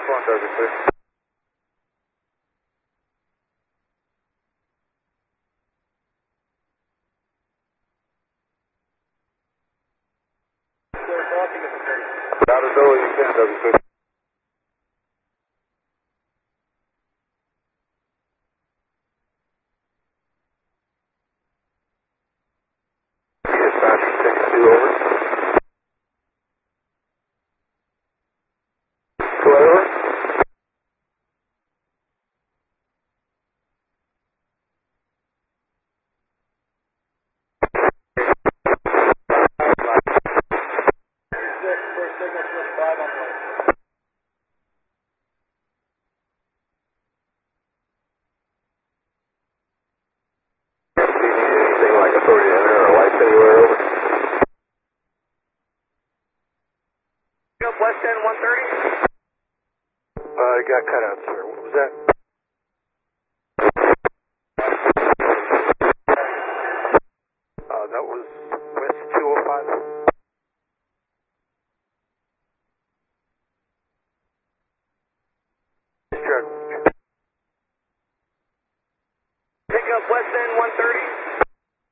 One Derby, please. Out of door, you can, Derby, please. Dispatcher 62, over. Over. Anything like authority to enter or lights anywhere, over. West End 130. Got cut out, sir. What was that?